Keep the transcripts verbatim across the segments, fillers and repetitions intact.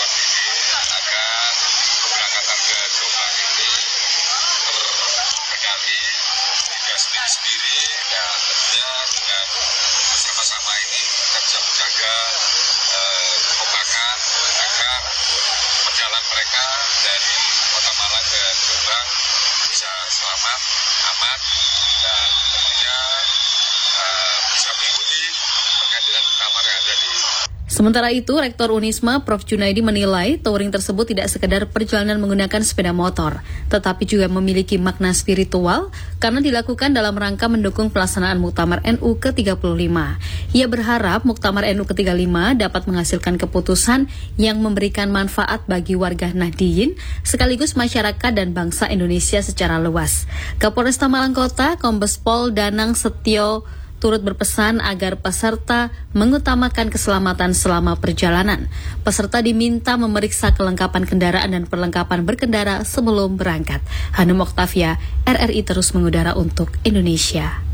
melakukan bimbingan agar keberangkatan ke Jombang ini terkendali, tidak sendiri-sendiri, dan tentunya dengan bersama-sama ini kita bisa menjaga eh, kekompakan agar perjalanan mereka dari Kota Malang ke Jombang bisa selamat, aman, dan tentunya uh, bisa mengikuti terkait dengan kamar yang ada di. Sementara itu, Rektor Unisma Profesor Junaidi menilai touring tersebut tidak sekedar perjalanan menggunakan sepeda motor, tetapi juga memiliki makna spiritual karena dilakukan dalam rangka mendukung pelaksanaan Muktamar N U ke tiga puluh lima. Ia berharap Muktamar N U ke tiga puluh lima dapat menghasilkan keputusan yang memberikan manfaat bagi warga Nahdliyin sekaligus masyarakat dan bangsa Indonesia secara luas. Kapolresta Malang Kota, Kombes Pol Danang Setio turut berpesan agar peserta mengutamakan keselamatan selama perjalanan. Peserta diminta memeriksa kelengkapan kendaraan dan perlengkapan berkendara sebelum berangkat. Hanum Oktavia, R R I terus mengudara untuk Indonesia.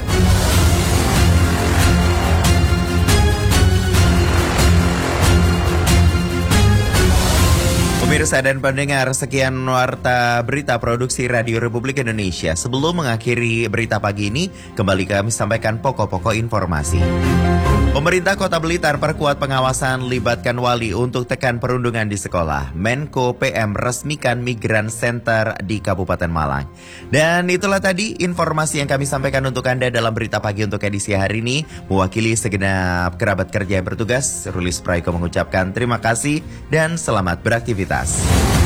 Pemirsa dan pendengar, sekian warta berita produksi Radio Republik Indonesia. Sebelum mengakhiri berita pagi ini, kembali kami sampaikan pokok-pokok informasi. Pemerintah Kota Blitar perkuat pengawasan, libatkan wali untuk tekan perundungan di sekolah. Menko P M resmikan Migran Center di Kabupaten Malang. Dan itulah tadi informasi yang kami sampaikan untuk Anda dalam berita pagi untuk edisi hari ini. Mewakili segenap kerabat kerja yang bertugas, Rulis Praiko mengucapkan terima kasih dan selamat beraktivitas.